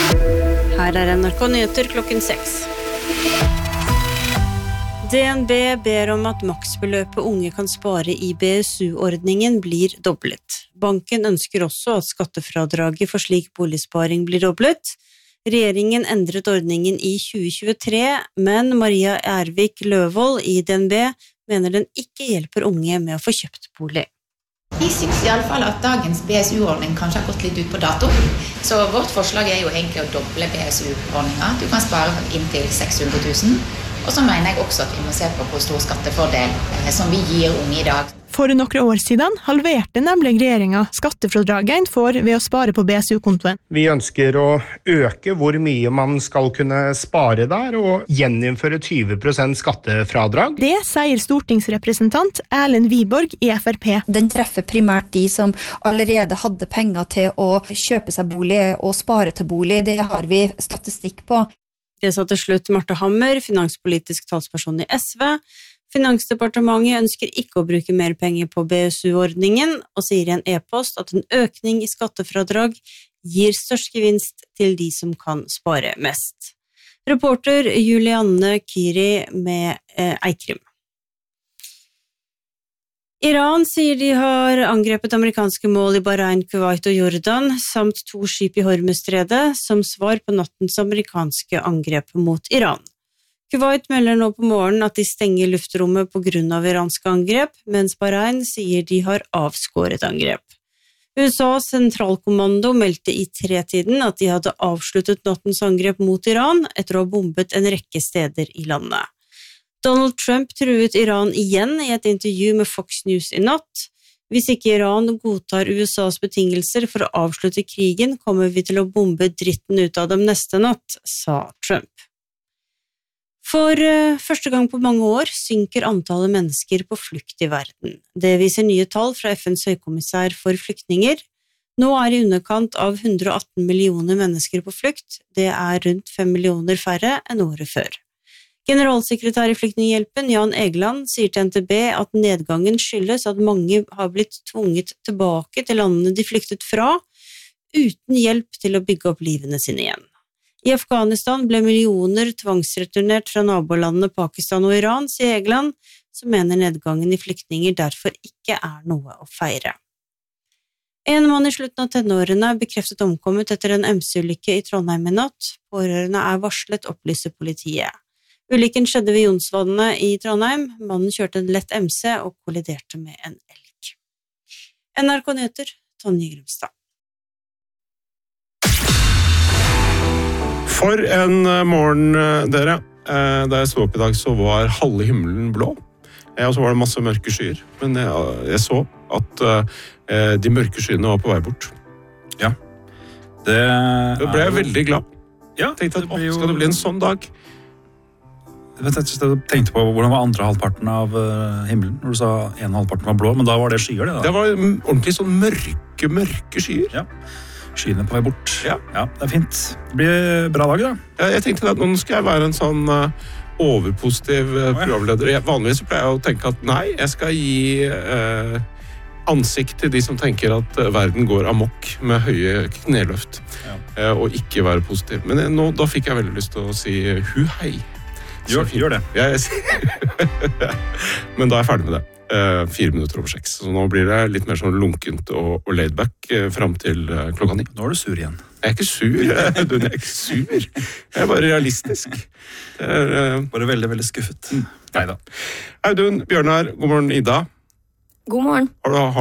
Her NRK Nyheter klokken 6. DNB ber om at maksbeløpet unge kan spare i BSU-ordningen blir doblet. Banken ønsker også at skattefradraget for slik boligsparing blir doblet. Regjeringen endret ordningen i 2023, men Maria Ervik Løvold i DNB mener den ikke hjelper unge med å få kjøpt bolig. Vi synes I alle fall at dagens BSU-ordning kanskje har gått litt ut på dato. Så vårt forslag jo egentlig å doble BSU-ordningen. Du kan spare inntil 600 000. Og så mener jeg også at vi må se på hvor stor skattefordel som vi gir unge I dag. For noen år siden halverte nemlig regjeringen skattefradraget for ved å spare på BSU-kontoen. Vi ønsker å øke hvor mye man skal kunne spare der, og gjeninnføre 20% skattefradrag. Det sier stortingsrepresentant Erlend Wiborg I FrP. Den treffer primært de som allerede hadde penger til å kjøpe seg bolig og spare til bolig. Det har vi statistikk på. Det sa til slutt Marte Hammer, finanspolitisk talsperson I SV. Finansdepartementet ønsker ikke å bruke mer penger på BSU-ordningen, og sier I en e-post at en økning I skattefradrag gir størst gevinst til de som kan spare mest. Reporter Julianne Kyri med Eikrim. Iran sier de har angrepet amerikanske mål I Bahrain, Kuwait og Jordan, samt 2 skip I Hormuzstredet, som svar på nattens amerikanske angrep mot Iran. Kuwait melder nå på morgenen at de stenger luftrommet på grunn av iranske angrep, mens Bahrain sier de har avskåret angrep. USAs sentralkommando meldte I 3-tiden at de hadde avsluttet nattens angrep mot Iran etter å ha bombet en rekke steder I landet. Donald Trump truet Iran igjen I et intervju med Fox News I natt. Hvis ikke Iran godtar USAs betingelser for å avslutte krigen, kommer vi til å bombe dritten ut av dem neste natt, sa Trump. For første gang på mange år synker antallet mennesker på flukt I verden. Det viser nye tall fra FNs høykommissær for flyktninger. Nå I underkant av 118 millioner mennesker på flukt. Det rundt 5 millioner færre enn året før. Generalsekretær I Flyktninghjelpen, Jan Egeland, sier til NTB at nedgangen skyldes at mange har blitt tvunget tilbake til landene de flyktet fra, uten hjelp til å bygge opp livene sine igjen. I Afghanistan ble millioner tvangsreturnert fra nabolandene Pakistan og Iran, sier Egeland, som mener nedgangen I flyktninger derfor ikke noe å feire. En mann I slutten av tenårene bekreftet omkommet etter en MC-ulykke I Trondheim I natt. Pårørende varslet, opplyser politiet. Ulykken skjedde ved Jonsvannet I Trondheim. Mannen kjørte en lett MC og kolliderte med en elg. NRK Nyheter, Tonje Grimstad. For en morgen, dere. Da jeg så opp I dag, så var halve himmelen blå. Og så var det masse mørke skyer. Men jeg så at de mørke skyene var på vei bort. Ja. Da ble jeg veldig glad. Ja, tenkte at, skal det bli en sånn dag? Jeg tenkte på hvordan var andre halvparten av himmelen, når du sa en halvparten var blå, men da var det skyer det da. Det var ordentlig sånn mørke skyer. Ja, skyene på vei bort. Ja, det fint. Det blir bra dag da. Ja, jeg tenkte at nå skal jeg være en sånn overpositiv programleder. Vanligvis pleier jeg å tenke at nei, jeg skal gi ansikt til de som tenker at verden går amok med høye kneløft, og ikke være positiv. Men da fikk jeg veldig lyst til å si hu hei. Gjør det. Ja, men da jeg ferdig med det. 4 minutter over 6. Så nå blir det litt mer sånn lunkent og laidback frem til klokka 9. Nå du sur igjen. Jeg ikke sur. Jeg ikke sur. Jeg bare realistisk. Bare veldig, veldig skuffet. Neida. Audun, Bjørnar, god morgen, Ida. God morgen.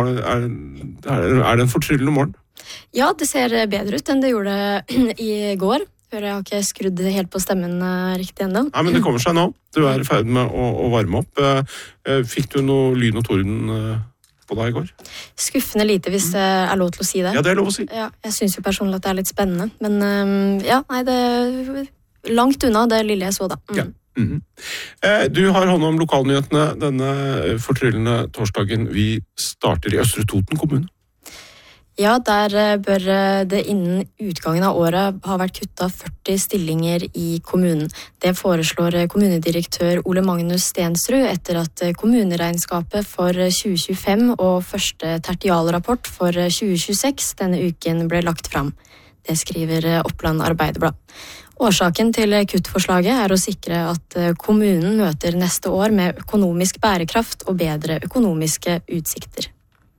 Er det en fortryllende morgen? Ja, det ser bedre ut enn det gjorde I går. For jeg har ikke skrudd helt på stemmen riktig ennå. Ja, men det kommer seg nå. Du I ferd med å varme opp. Fikk du noe lyn og torden på deg I går? Skuffende lite, hvis det lov til å si det. Ja, det lov å si. Ja, jeg synes jo personlig at det litt spennende. Men det langt unna det lille jeg så da. Ja. Du har hånd om lokalnyhetene denne fortryllende torsdagen. Vi starter I Østre Toten kommune. Ja, der bør det innen utgangen av året ha vært kuttet 40 stillinger I kommunen. Det foreslår kommunedirektør Ole Magnus Stensrud etter at kommuneregnskapet for 2025 og første tertialrapport for 2026 denne uken ble lagt fram. Det skriver Oppland Arbeiderblad. Årsaken til kuttforslaget å sikre at kommunen møter neste år med økonomisk bærekraft og bedre økonomiske utsikter.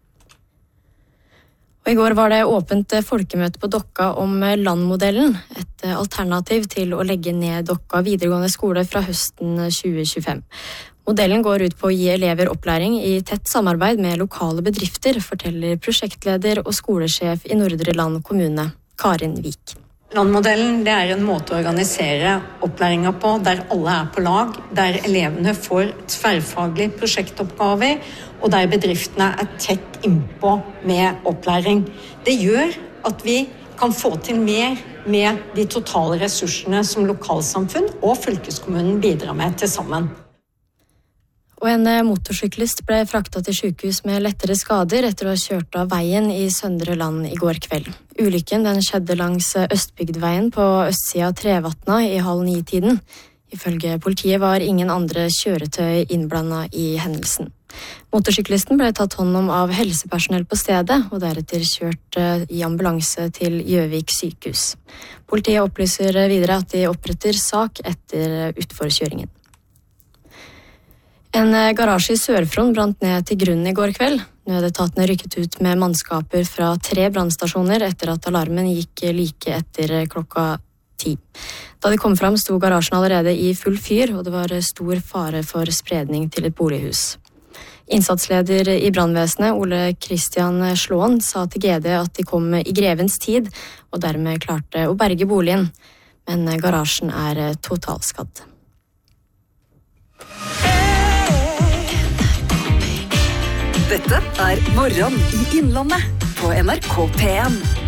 Og I går var det åpent folkemøte på Dokka om landmodellen, et alternativ til å legge ned Dokka videregående skole fra høsten 2025. Modellen går ut på å gi elever opplæring I tett samarbeid med lokale bedrifter, forteller prosjektleder og skolesjef I Nordre Land kommune, Karin Vik. Landmodellen det en måte å organisere opplæringen på, der alle på lag, der elevene får tverrfaglige prosjektoppgaver, og der bedriftene tett innpå med opplæring. Det gjør at vi kan få til mer med de totale ressursene som lokalsamfunn og fylkeskommunen bidrar med til sammen. Og en motorsyklist ble fraktet til sykehus med lettere skader etter å ha kjørt av veien I Søndre Land I går kveld. Ulykken den skjedde langs Østbygdveien på østsida av Trevatna I 8:30-tiden. Ifølge politiet var ingen andre kjøretøy innblandet I hendelsen. Motorsyklisten ble tatt hånd om av helsepersonell på stedet, og deretter kjørt I ambulanse til Gjøvik sykehus. Politiet opplyser videre at de oppretter sak etter utforkjøringen. En garasje I Sør-Fron brant ned til grunnen I går kveld. Nødetatene rykket ut med mannskaper fra 3 brannstasjoner etter at alarmen gikk like etter klokka 10. Da de kom fram sto garasjen allerede I full fyr, og det var stor fare for spredning til et bolighus. Innsatsleder I brannvesenet, Ole Kristian Slåen, sa til GD at de kom I grevens tid, og dermed klarte å berge boligen. Men garasjen totalskadd. Dette Morgon I Innlandet på NRK P1.